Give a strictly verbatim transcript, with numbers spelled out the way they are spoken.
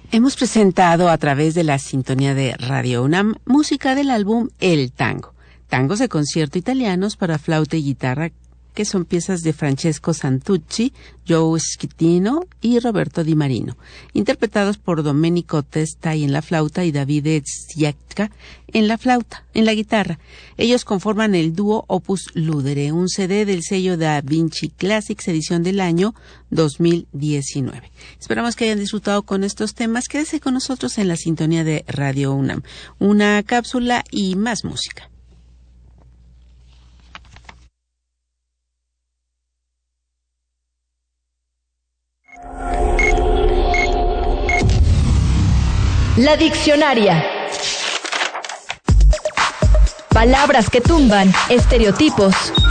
Hemos presentado a través de la sintonía de Radio UNAM música del álbum El Tango, tangos de concierto italianos para flauta y guitarra, que son piezas de Francesco Santucci, Joe Schettino y Roberto Di Marino, interpretados por Domenico Testai en la flauta y Davide Ziacca en la flauta, en la guitarra. Ellos conforman el dúo Opus Ludere, un C D del sello Da Vinci Classics, edición del año dos mil diecinueve. Esperamos que hayan disfrutado con estos temas. Quédese con nosotros en la sintonía de Radio UNAM. Una cápsula y más música. La Diccionaria. Palabras que tumban estereotipos,